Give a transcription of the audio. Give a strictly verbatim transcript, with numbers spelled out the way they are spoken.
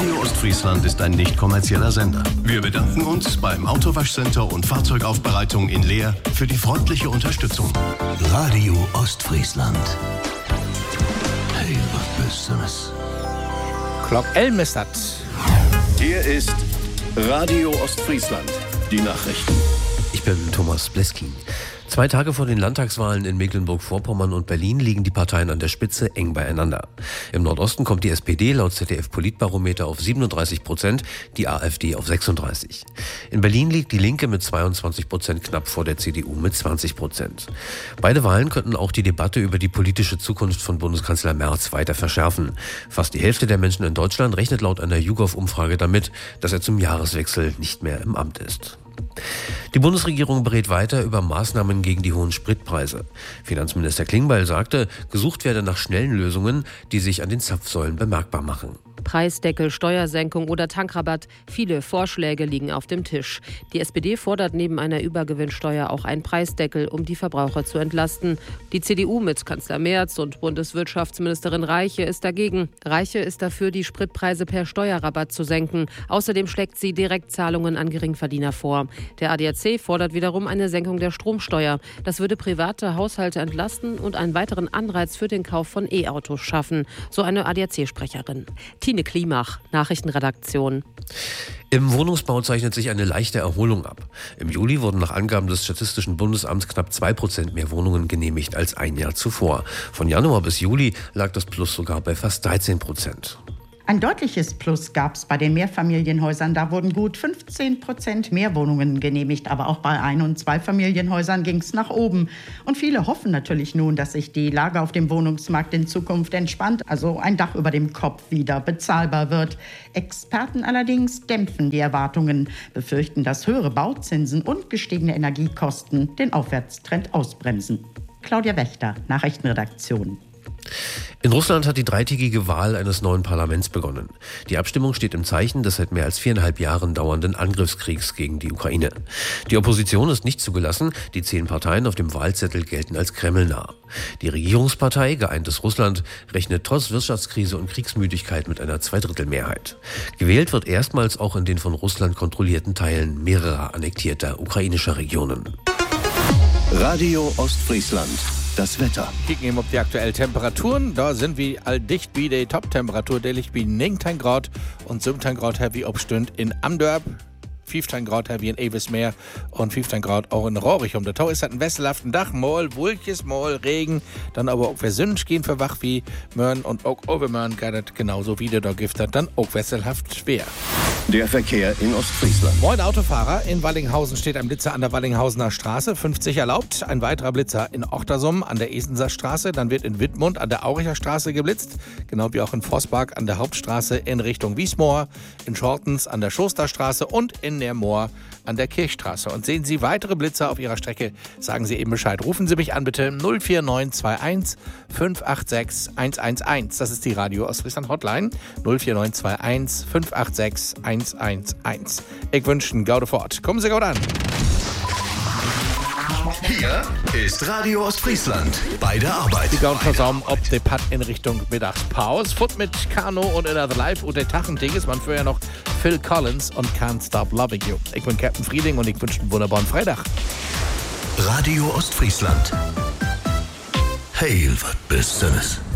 Radio Ostfriesland ist ein nicht kommerzieller Sender. Wir bedanken uns beim Autowaschcenter und Fahrzeugaufbereitung in Leer für die freundliche Unterstützung. Radio Ostfriesland. Hey, was Besseres. Glock Elmestad. Hier ist Radio Ostfriesland. Die Nachrichten. Ich bin Thomas Bleskin. Zwei Tage vor den Landtagswahlen in Mecklenburg-Vorpommern und Berlin liegen die Parteien an der Spitze eng beieinander. Im Nordosten kommt die S P D laut Z D F-Politbarometer auf siebenunddreißig Prozent, die AfD auf sechsunddreißig. In Berlin liegt die Linke mit zweiundzwanzig Prozent knapp vor der C D U mit zwanzig Prozent. Beide Wahlen könnten auch die Debatte über die politische Zukunft von Bundeskanzler Merz weiter verschärfen. Fast die Hälfte der Menschen in Deutschland rechnet laut einer YouGov-Umfrage damit, dass er zum Jahreswechsel nicht mehr im Amt ist. Die Bundesregierung berät weiter über Maßnahmen gegen die hohen Spritpreise. Finanzminister Klingbeil sagte, gesucht werde nach schnellen Lösungen, die sich an den Zapfsäulen bemerkbar machen. Preisdeckel, Steuersenkung oder Tankrabatt. Viele Vorschläge liegen auf dem Tisch. Die S P D fordert neben einer Übergewinnsteuer auch einen Preisdeckel, um die Verbraucher zu entlasten. Die C D U mit Kanzler Merz und Bundeswirtschaftsministerin Reiche ist dagegen. Reiche ist dafür, die Spritpreise per Steuerrabatt zu senken. Außerdem schlägt sie Direktzahlungen an Geringverdiener vor. Der A D A C fordert wiederum eine Senkung der Stromsteuer. Das würde private Haushalte entlasten und einen weiteren Anreiz für den Kauf von E-Autos schaffen, so eine A D A C-Sprecherin. Tine Klimach, Nachrichtenredaktion. Im Wohnungsbau zeichnet sich eine leichte Erholung ab. Im Juli wurden nach Angaben des Statistischen Bundesamts knapp zwei Prozent mehr Wohnungen genehmigt als ein Jahr zuvor. Von Januar bis Juli lag das Plus sogar bei fast dreizehn Prozent. Ein deutliches Plus gab es bei den Mehrfamilienhäusern. Da wurden gut fünfzehn Prozent mehr Wohnungen genehmigt. Aber auch bei Ein- und Zweifamilienhäusern ging es nach oben. Und viele hoffen natürlich nun, dass sich die Lage auf dem Wohnungsmarkt in Zukunft entspannt, also ein Dach über dem Kopf wieder bezahlbar wird. Experten allerdings dämpfen die Erwartungen, befürchten, dass höhere Bauzinsen und gestiegene Energiekosten den Aufwärtstrend ausbremsen. Claudia Wächter, Nachrichtenredaktion. In Russland hat die dreitägige Wahl eines neuen Parlaments begonnen. Die Abstimmung steht im Zeichen des seit mehr als viereinhalb Jahren dauernden Angriffskriegs gegen die Ukraine. Die Opposition ist nicht zugelassen, die zehn Parteien auf dem Wahlzettel gelten als kremlnah. Die Regierungspartei Geeintes Russland rechnet trotz Wirtschaftskrise und Kriegsmüdigkeit mit einer Zweidrittelmehrheit. Gewählt wird erstmals auch in den von Russland kontrollierten Teilen mehrerer annektierter ukrainischer Regionen. Radio Ostfriesland. Das Wetter. Kicken eben auf die aktuellen Temperaturen. Da sind wir all dicht wie die Top-Temperatur. Der liegt wie neunzehn Grad und siebzehn Grad wie Obstund in Amdorp. fünfzehn Grad wie in Evesmeer und fünfzehn Grad auch in Rorichum. Der Tau ist halt ein wechselhaften Dach, mal Wulches, mal Regen, dann aber auch versündig gehen für wach wie Mörn und auch Overmörn geht das genauso wie der da Gift hat, dann auch wechselhaft schwer. Der Verkehr in Ostfriesland. Moin Autofahrer, in Wallinghausen steht ein Blitzer an der Wallinghausener Straße, fünfzig erlaubt. Ein weiterer Blitzer in Ochtersum an der Esenser Straße, dann wird in Wittmund an der Auricher Straße geblitzt, genau wie auch in Vossbark an der Hauptstraße in Richtung Wiesmoor, in Schortens an der Schosterstraße und in Neermoor an der Kirchstraße. Und sehen Sie weitere Blitzer auf Ihrer Strecke, sagen Sie eben Bescheid. Rufen Sie mich an bitte null vier neun zwei eins fünf acht sechs eins eins eins. Das ist die Radio Ostfriesland Hotline null vier neun zwei eins fünf acht sechs eins eins eins. Ich wünsche einen Gaude fort. Kommen Sie gut an. Hier ist Radio Ostfriesland bei der Arbeit. Die gauen zusammen ob der Pad in Richtung Mittagspause. Foot mit Kano und Another Life und der Tachentag ist man vorher noch Phil Collins und Can't Stop Loving You. Ich bin Captain Frieding und ich wünsche einen wunderbaren Freitag. Radio Ostfriesland. Hey, was Besseres.